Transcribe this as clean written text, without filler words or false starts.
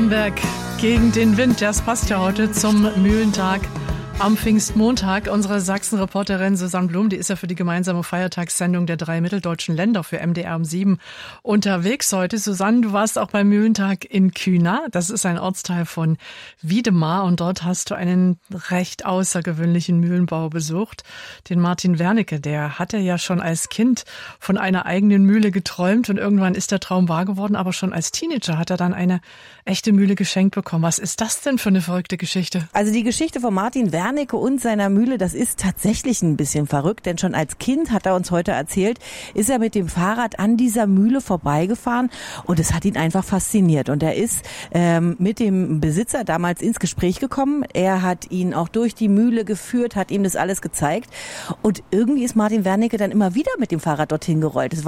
Baden-Württemberg gegen den Wind. Das passt ja heute zum Mühlentag am Pfingstmontag. Unsere Sachsen-Reporterin Susanne Blum, die ist ja für die gemeinsame Feiertagssendung der 3 mitteldeutschen Länder für MDR um 7 unterwegs heute. Susanne, du warst auch beim Mühlentag in Kühna. Das ist ein Ortsteil von Wiedemar und dort hast du einen recht außergewöhnlichen Mühlenbau besucht. Den Martin Wernicke, der hatte ja schon als Kind von einer eigenen Mühle geträumt und irgendwann ist der Traum wahr geworden, aber schon als Teenager hat er dann eine echte Mühle geschenkt bekommen. Was ist das denn für eine verrückte Geschichte? Also die Geschichte von Martin Wernicke und seiner Mühle, das ist tatsächlich ein bisschen verrückt, denn schon als Kind, hat er uns heute erzählt, ist er mit dem Fahrrad an dieser Mühle vorbeigefahren und es hat ihn einfach fasziniert. Und er ist mit dem Besitzer damals ins Gespräch gekommen. Er hat ihn auch durch die Mühle geführt, hat ihm das alles gezeigt und irgendwie ist Martin Wernicke dann immer wieder mit dem Fahrrad dorthin gerollt. Es